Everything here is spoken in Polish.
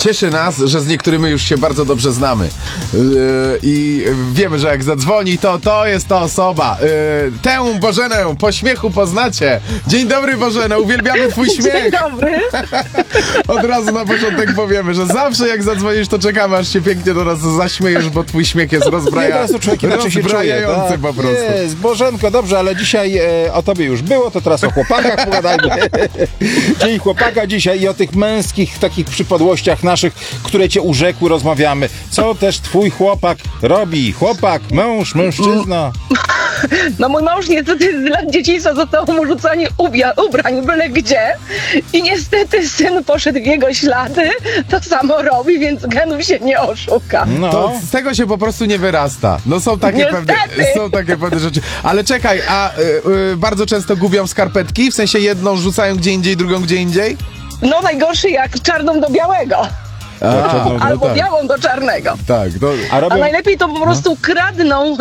Cieszy nas, że z niektórymi już się bardzo dobrze znamy. I wiemy, że jak zadzwoni, to jest ta osoba. Tę Bożenę po śmiechu poznacie. Dzień dobry, Bożena, uwielbiamy twój śmiech. Dzień dobry. Od razu na początek powiemy, że zawsze jak zadzwonisz, to czekamy, aż się pięknie do nas zaśmiejesz, bo twój śmiech jest Teraz człowiek inaczej się czuje. rozbrajający po prostu. Jest, Bożenko, dobrze, ale dzisiaj o tobie już było, to teraz o chłopakach pogadajmy. Dzień chłopaka dzisiaj i o tych męskich takich przypadłościach naszych, które cię urzekły, rozmawiamy. Co też twój chłopak robi? Chłopak, mąż, mężczyzna. No mój mąż niestety z lat dzieciństwa zostało mu rzucanie ubrań byle gdzie i niestety syn poszedł w jego ślady, to samo robi, więc genów się nie oszuka. No. To z tego się po prostu nie wyrasta. No są takie pewne rzeczy. Ale czekaj, a bardzo często gubią skarpetki? W sensie jedną rzucają gdzie indziej, drugą gdzie indziej? No najgorszy jak czarną do białego. Albo tak. białą do czarnego. Tak, to... A A robią... najlepiej to po prostu kradną